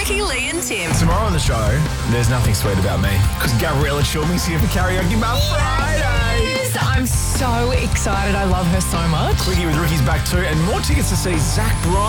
Ricky, Lee and Tim. Tomorrow on the show, there's nothing sweet about me because Gabriella Chilming's here for Karaoke Bar Friday. Yes, I'm so excited. I love her so much. Quickie with Ricky's back too, and more tickets to see Zach Bryan.